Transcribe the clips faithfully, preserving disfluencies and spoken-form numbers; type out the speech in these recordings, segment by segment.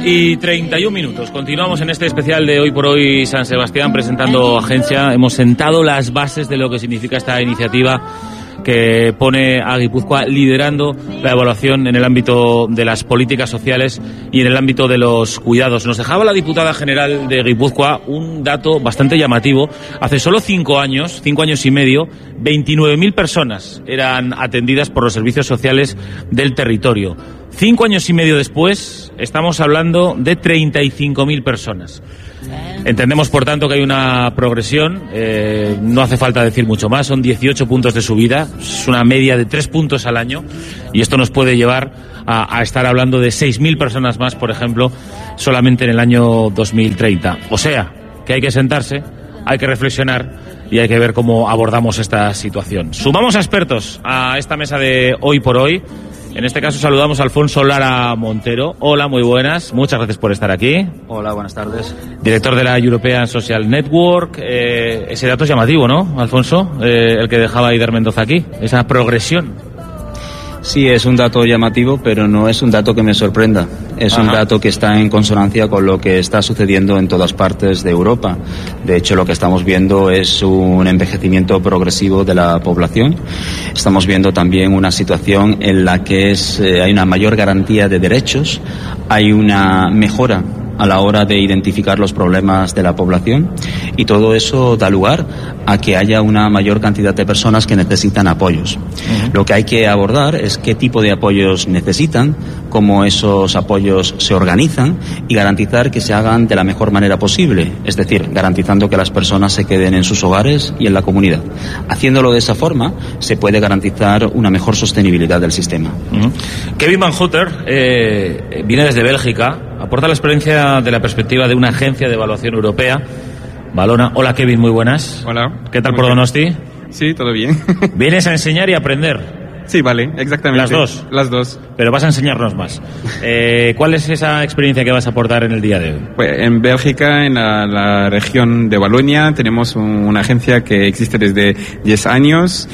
y treinta y un minutos. Continuamos en este especial de Hoy por Hoy San Sebastián presentando Agencia. Hemos sentado las bases de lo que significa esta iniciativa que pone a Guipúzcoa liderando la evaluación en el ámbito de las políticas sociales y en el ámbito de los cuidados. Nos dejaba la diputada general de Guipúzcoa un dato bastante llamativo. Hace solo cinco años, cinco años y medio, veintinueve mil personas eran atendidas por los servicios sociales del territorio. Cinco años y medio después, estamos hablando de treinta y cinco mil personas. Entendemos, por tanto, que hay una progresión, eh, no hace falta decir mucho más, son dieciocho puntos de subida, es una media de tres puntos al año, y esto nos puede llevar a, a estar hablando de seis mil personas más, por ejemplo, solamente en el año dos mil treinta. O sea, que hay que sentarse, hay que reflexionar y hay que ver cómo abordamos esta situación. Sumamos a expertos a esta mesa de Hoy por Hoy. En este caso saludamos a Alfonso Lara Montero. Hola, muy buenas. Muchas gracias por estar aquí. Hola, buenas tardes. Director de la European Social Network. Eh, ese dato es llamativo, ¿no, Alfonso? Eh, el que dejaba Eider Mendoza aquí. Esa progresión. Sí, es un dato llamativo, pero no es un dato que me sorprenda. Es Ajá. un dato que está en consonancia con lo que está sucediendo en todas partes de Europa. De hecho, lo que estamos viendo es un envejecimiento progresivo de la población. Estamos viendo también una situación en la que es, eh, hay una mayor garantía de derechos, hay una mejora a la hora de identificar los problemas de la población, y todo eso da lugar a que haya una mayor cantidad de personas que necesitan apoyos. Uh-huh. Lo que hay que abordar es qué tipo de apoyos necesitan, cómo esos apoyos se organizan y garantizar que se hagan de la mejor manera posible, es decir, garantizando que las personas se queden en sus hogares y en la comunidad. Haciéndolo de esa forma se puede garantizar una mejor sostenibilidad del sistema. Uh-huh. Kevin Van Hotter eh, viene desde Bélgica, aporta la experiencia de la perspectiva de una agencia de evaluación europea, Valona. Hola, Kevin, muy buenas. Hola. ¿Qué tal por Donosti? Sí, todo bien. ¿Vienes a enseñar y aprender? Sí, vale, exactamente. ¿Las dos? Las dos. Pero vas a enseñarnos más. Eh, ¿Cuál es esa experiencia que vas a aportar en el día de hoy? Pues en Bélgica, en la, la región de Valonia, tenemos un, una agencia que existe desde diez años,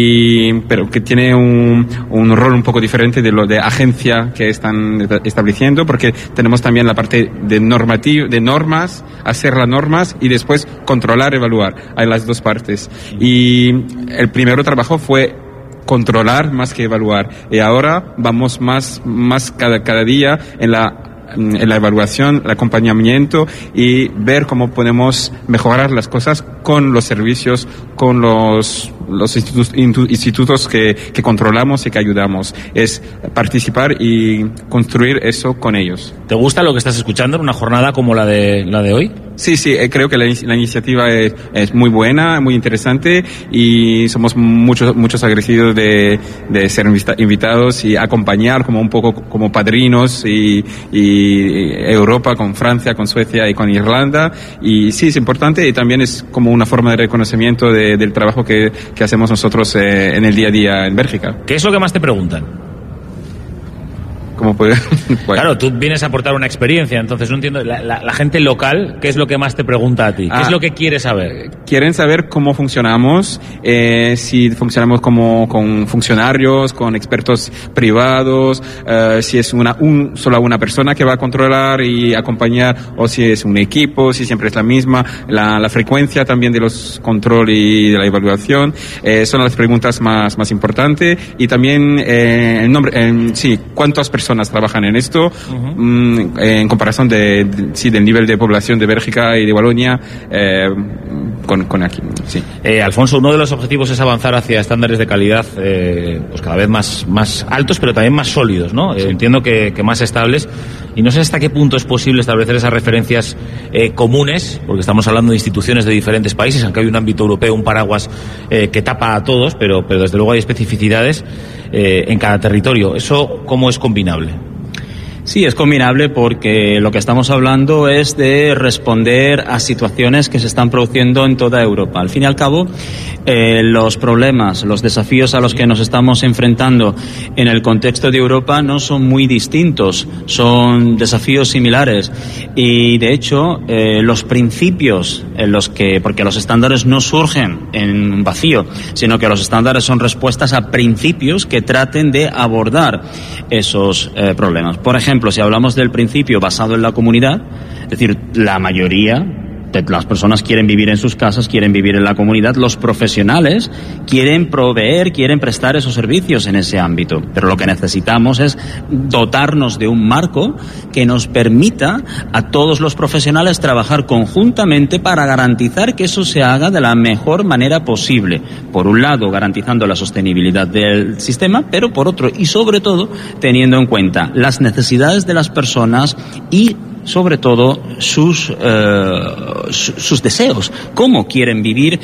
y, pero que tiene un, un rol un poco diferente de lo de agencia que están estableciendo, porque tenemos también la parte de normativo, de normas, hacer las normas y después controlar, evaluar. Hay las dos partes. Y el primer trabajo fue controlar más que evaluar, y ahora vamos más más cada cada día en la en la evaluación, el acompañamiento, y ver cómo podemos mejorar las cosas con los servicios, con los los institutos, institutos que, que controlamos y que ayudamos. Es participar y construir eso con ellos. ¿Te gusta lo que estás escuchando en una jornada como la de la de hoy? Sí, sí, creo que la, la iniciativa es, es muy buena, muy interesante, y somos muchos muchos agradecidos de, de ser invitados y acompañar como un poco como padrinos, y, y Europa con Francia, con Suecia y con Irlanda. Y sí, es importante, y también es como una forma de reconocimiento de, del trabajo que, que hacemos nosotros eh, en el día a día en Bélgica. ¿Qué es lo que más te preguntan? ¿Cómo puede? Bueno. Claro, tú vienes a aportar una experiencia, entonces no entiendo, la, la, la gente local, ¿qué es lo que más te pregunta a ti? ¿Qué ah, es lo que quiere saber? Quieren saber cómo funcionamos, eh, si funcionamos como con funcionarios, con expertos privados, eh, si es una un, solo una persona que va a controlar y acompañar, o si es un equipo, si siempre es la misma, la, la frecuencia también de los control y de la evaluación, eh, son las preguntas más, más importantes. Y también, eh, el nombre, eh, sí, ¿cuántas personas personas trabajan en esto? Uh-huh. mmm, en comparación de, de, sí, del nivel de población de Bélgica y de Valonia, eh, con, con aquí, sí. Eh, Alfonso, uno de los objetivos es avanzar hacia estándares de calidad eh, pues cada vez más, más altos, pero también más sólidos, ¿no? Sí. Eh, entiendo que, que más estables, y no sé hasta qué punto es posible establecer esas referencias eh, comunes, porque estamos hablando de instituciones de diferentes países, aunque hay un ámbito europeo, un paraguas eh, que tapa a todos, pero, pero desde luego hay especificidades eh, en cada territorio. ¿Eso cómo es combinable? Sí, es combinable porque lo que estamos hablando es de responder a situaciones que se están produciendo en toda Europa. Al fin y al cabo, eh, los problemas, los desafíos a los que nos estamos enfrentando en el contexto de Europa no son muy distintos, son desafíos similares. Y de hecho, eh, los principios en los que, porque los estándares no surgen en un vacío, sino que los estándares son respuestas a principios que traten de abordar esos eh, problemas. Por ejemplo, ejemplo, si hablamos del principio basado en la comunidad, es decir, la mayoría de las personas quieren vivir en sus casas, quieren vivir en la comunidad, los profesionales quieren proveer, quieren prestar esos servicios en ese ámbito, pero lo que necesitamos es dotarnos de un marco que nos permita a todos los profesionales trabajar conjuntamente para garantizar que eso se haga de la mejor manera posible, por un lado garantizando la sostenibilidad del sistema, pero por otro y sobre todo teniendo en cuenta las necesidades de las personas y sobre todo sus eh, sus deseos, cómo quieren vivir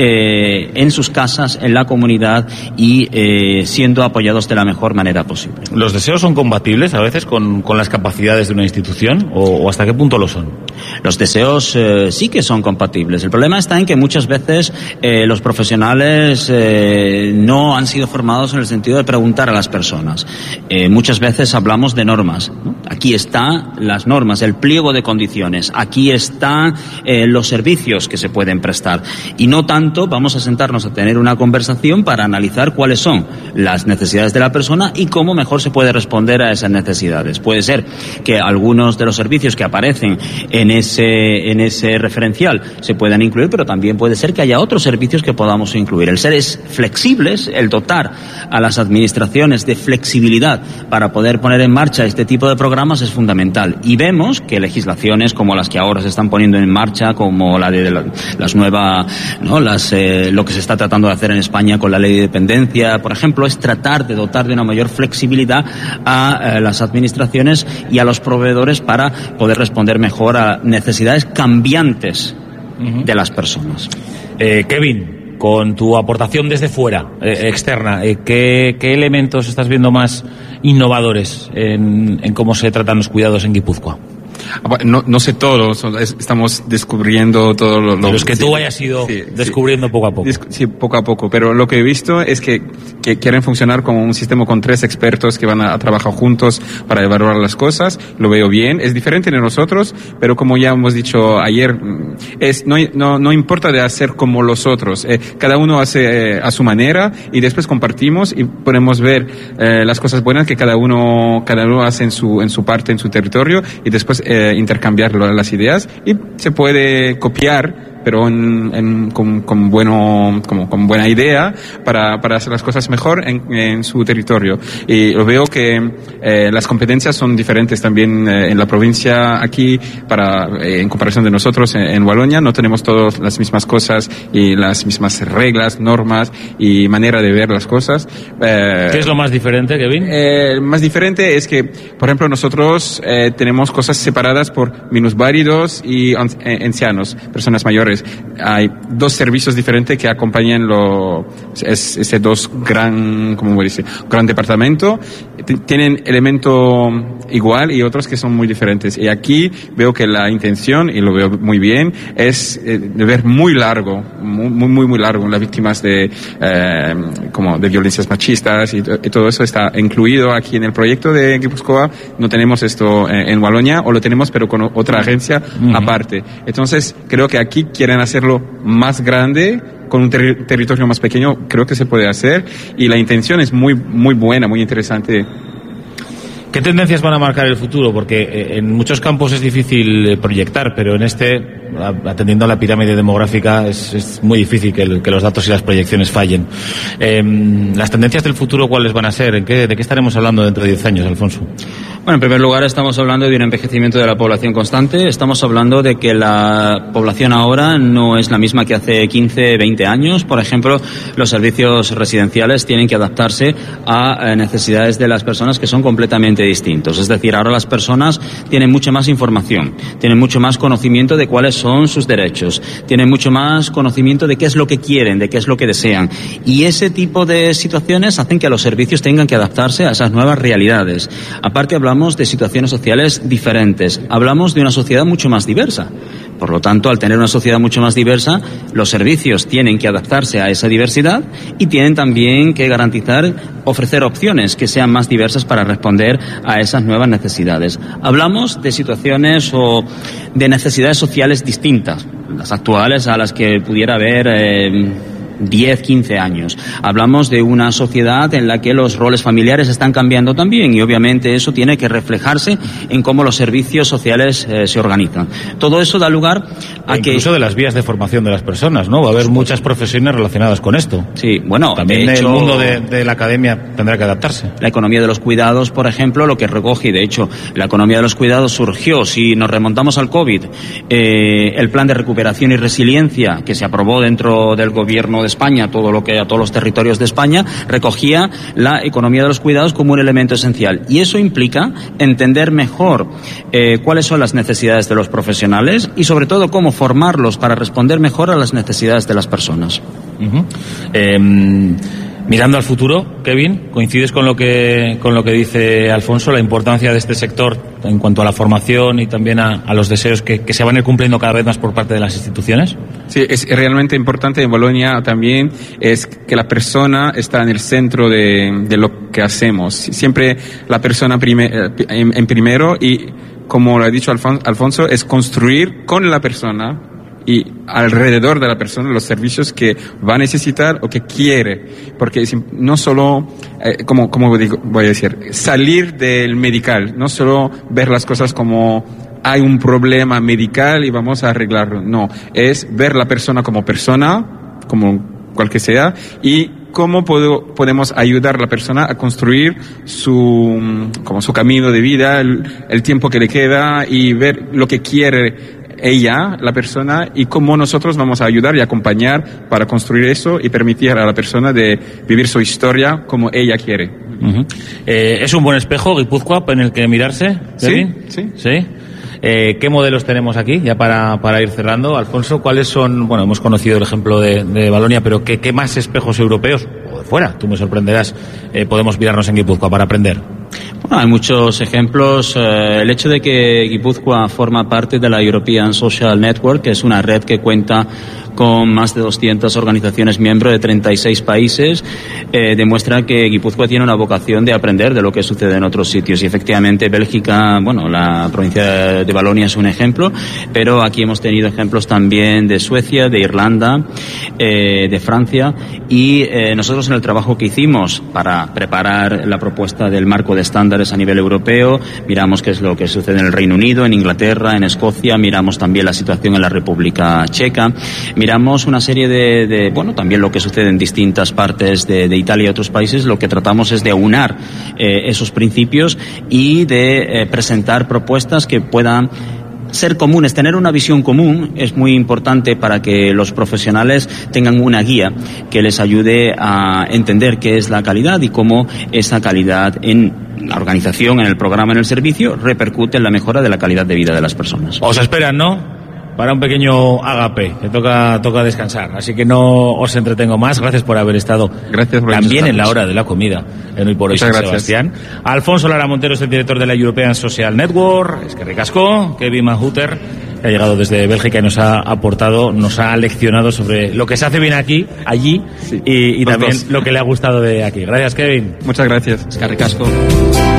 eh, en sus casas, en la comunidad y eh, siendo apoyados de la mejor manera posible. ¿Los deseos son compatibles a veces con, con las capacidades de una institución o, o hasta qué punto lo son? Los deseos eh, sí que son compatibles. El problema está en que muchas veces eh, los profesionales eh, no han sido formados en el sentido de preguntar a las personas. Eh, muchas veces hablamos de normas, ¿no? Aquí están las normas, el pliego de condiciones, aquí están eh, los servicios que se pueden prestar y no tanto vamos a sentarnos a tener una conversación para analizar cuáles son las necesidades de la persona y cómo mejor se puede responder a esas necesidades. Puede ser que algunos de los servicios que aparecen en ese en ese referencial se puedan incluir, pero también puede ser que haya otros servicios que podamos incluir. El ser es flexibles, el dotar a las administraciones de flexibilidad para poder poner en marcha este tipo de programas es fundamental y vemos que legislaciones como las que ahora se están poniendo en marcha, como la de la, las nuevas, ¿no? las eh, lo que se está tratando de hacer en España con la ley de dependencia, por ejemplo, es tratar de dotar de una mayor flexibilidad a eh, las administraciones y a los proveedores para poder responder mejor a necesidades cambiantes uh-huh. de las personas. Eh, Kevin, con tu aportación desde fuera, eh, externa, eh, ¿qué, ¿qué elementos estás viendo más innovadores en, en cómo se tratan los cuidados en Guipúzcoa? No, no sé todo, estamos descubriendo todo lo... Pero es que sí, tú hayas ido sí, descubriendo sí, poco a poco. Sí, poco a poco, pero lo que he visto es que, que quieren funcionar como un sistema con tres expertos que van a, a trabajar juntos para evaluar las cosas, lo veo bien, es diferente de nosotros, pero como ya hemos dicho ayer, es no, no, no importa de hacer como los otros, eh, cada uno hace eh, a su manera y después compartimos y podemos ver eh, las cosas buenas que cada uno, cada uno hace en su, en su parte, en su territorio y después eh, intercambiar las ideas y se puede copiar pero en, en, con, con, bueno, como, con buena idea para, para hacer las cosas mejor en, en su territorio. Y lo veo que eh, las competencias son diferentes también eh, en la provincia aquí, para, eh, en comparación de nosotros en, en Wallonia, no tenemos todas las mismas cosas y las mismas reglas, normas y manera de ver las cosas. Eh, ¿Qué es lo más diferente, Kevin? Eh, más diferente es que, por ejemplo, nosotros eh, tenemos cosas separadas por minusválidos y ancianos, personas mayores. Hay dos servicios diferentes que acompañan lo, es, ese dos gran, como voy a decir, gran departamento. T- tienen elemento igual y otros que son muy diferentes. Y aquí veo que la intención, y lo veo muy bien, es eh, de ver muy largo, muy, muy, muy largo, las víctimas de, eh, como de violencias machistas y, y todo eso está incluido aquí en el proyecto de Guipúzcoa. No tenemos esto eh, en Wallonia, o lo tenemos pero con otra agencia uh-huh. aparte. Entonces, creo que aquí quieren hacerlo más grande, con un ter- territorio más pequeño, creo que se puede hacer, y la intención es muy, muy buena, muy interesante. ¿Qué tendencias van a marcar el futuro? Porque en muchos campos es difícil proyectar, pero en este, atendiendo a la pirámide demográfica, es, es muy difícil que, el, que los datos y las proyecciones fallen. Eh, ¿Las tendencias del futuro cuáles van a ser? ¿En qué, ¿De qué estaremos hablando dentro de diez años, Alfonso? Bueno, en primer lugar estamos hablando de un envejecimiento de la población constante. Estamos hablando de que la población ahora no es la misma que hace quince, veinte años. Por ejemplo, los servicios residenciales tienen que adaptarse a necesidades de las personas que son completamente distintos. Es decir, ahora las personas tienen mucha más información, tienen mucho más conocimiento de cuáles son sus derechos, tienen mucho más conocimiento de qué es lo que quieren, de qué es lo que desean. Y ese tipo de situaciones hacen que los servicios tengan que adaptarse a esas nuevas realidades. Aparte, hablamos de situaciones sociales diferentes, hablamos de una sociedad mucho más diversa. Por lo tanto, al tener una sociedad mucho más diversa, los servicios tienen que adaptarse a esa diversidad y tienen también que garantizar, ofrecer opciones que sean más diversas para responder a esas nuevas necesidades. Hablamos de situaciones o de necesidades sociales distintas, las actuales a las que pudiera haber eh, diez, quince años. Hablamos de una sociedad en la que los roles familiares están cambiando también y obviamente eso tiene que reflejarse en cómo los servicios sociales eh, se organizan. Todo eso da lugar a e que... Incluso de las vías de formación de las personas, ¿no? Va a haber muchas profesiones relacionadas con esto. Sí, bueno, también de hecho, el mundo de, de la academia tendrá que adaptarse. La economía de los cuidados, por ejemplo, lo que recoge, y de hecho la economía de los cuidados surgió, si nos remontamos al COVID, eh, el plan de recuperación y resiliencia que se aprobó dentro del gobierno de España, todo lo que a todos los territorios de España, recogía la economía de los cuidados como un elemento esencial. Y eso implica entender mejor eh, cuáles son las necesidades de los profesionales y sobre todo cómo formarlos para responder mejor a las necesidades de las personas. Uh-huh. Eh, mirando al futuro, Kevin, ¿coincides con lo que con lo que dice Alfonso, la importancia de este sector en cuanto a la formación y también a, a los deseos que, que se van a ir cumpliendo cada vez más por parte de las instituciones? Sí, es realmente importante en Bolonia también es que la persona está en el centro de, de lo que hacemos. Siempre la persona prime, en, en primero y, como lo ha dicho Alfonso, es construir con la persona y alrededor de la persona los servicios que va a necesitar o que quiere, porque no solo, eh, como, como digo, voy a decir, salir del medical, no solo ver las cosas como hay un problema medical y vamos a arreglarlo, no, es ver la persona como persona, como cual que sea, y cómo puedo, podemos ayudar a la persona a construir su, como su camino de vida, el, el tiempo que le queda y ver lo que quiere ella, la persona, y cómo nosotros vamos a ayudar y acompañar para construir eso y permitir a la persona de vivir su historia como ella quiere. Uh-huh. Eh, ¿Es un buen espejo, Guipúzcoa, en el que mirarse? Sí, sí. ¿Sí? Eh, ¿Qué modelos tenemos aquí? Ya para, para ir cerrando, Alfonso, ¿cuáles son? Bueno, hemos conocido el ejemplo de, de Balonia, pero ¿qué, ¿qué más espejos europeos, o de fuera, tú me sorprenderás, eh, podemos mirarnos en Guipúzcoa para aprender? Bueno, hay muchos ejemplos. Eh, el hecho de que Guipúzcoa forma parte de la European Social Network, que es una red que cuenta con más de doscientas organizaciones miembros de treinta y seis países, eh, demuestra que Guipúzcoa tiene una vocación de aprender de lo que sucede en otros sitios. Y efectivamente Bélgica, bueno, la provincia de Valonia es un ejemplo, pero aquí hemos tenido ejemplos también de Suecia, de Irlanda, eh, de Francia, y eh, nosotros en el trabajo que hicimos para preparar la propuesta del marco de estándares a nivel europeo, miramos qué es lo que sucede en el Reino Unido, en Inglaterra, en Escocia, miramos también la situación en la República Checa, miramos una serie de, de bueno, también lo que sucede en distintas partes de, de Italia y otros países. Lo que tratamos es de aunar eh, esos principios y de eh, presentar propuestas que puedan ser comunes. Tener una visión común es muy importante para que los profesionales tengan una guía que les ayude a entender qué es la calidad y cómo esa calidad en la organización, en el programa, en el servicio, repercute en la mejora de la calidad de vida de las personas. Os esperan, ¿no? Para un pequeño agape, que toca, toca descansar. Así que no os entretengo más. Gracias por haber estado gracias por también en la hora de la comida en Hoy por Hoy San Sebastián. Alfonso Lara Montero es el director de la European Social Network. Es que ricasco. Kevin Mahuter, que ha llegado desde Bélgica y nos ha aportado, nos ha leccionado sobre lo que se hace bien aquí, allí, sí, y, y también dos. Lo que le ha gustado de aquí. Gracias, Kevin. Muchas gracias. Es que ricasco.